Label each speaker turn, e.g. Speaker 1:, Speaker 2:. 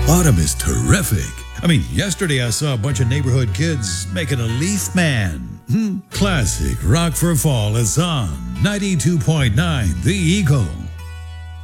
Speaker 1: Autumn is terrific. I mean, yesterday I saw a bunch of neighborhood kids making a leaf man. Classic rock for fall is on 92.9 The Eagle.